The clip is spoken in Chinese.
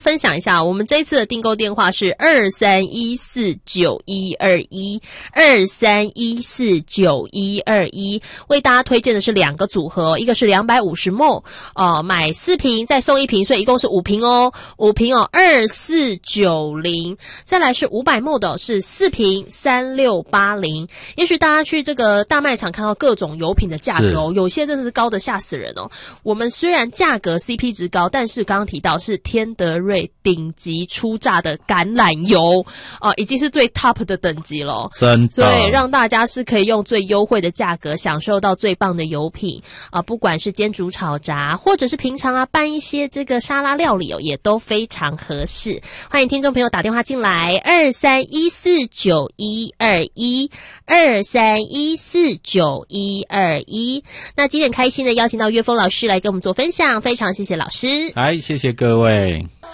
分享一下，我们这一次的订购电话是23149121，23149121，为大家推荐的是2个组合，一个是250ml，买4瓶再送1瓶，所以一共是5瓶哦，5瓶哦，2490，再来是500ml的是4瓶3680。也许大家去这个大卖场看到各种油品的价格哦，有些真的是高的吓死人哦。我们虽然价格 CP 值高，但是刚刚提到是天德瑞顶级初榨的橄榄油已经是最 top 的等级了， 真的， 所以让大家是可以用最优惠的价格享受到最棒的油品不管是煎煮炒炸，或者是平常拌一些这个沙拉料理也都非常合适。欢迎听众朋友打电话进来，23149121，23149121。那今天开心的邀请到岳峰老师来跟我们做分享，非常谢谢老师。 来，谢谢各位。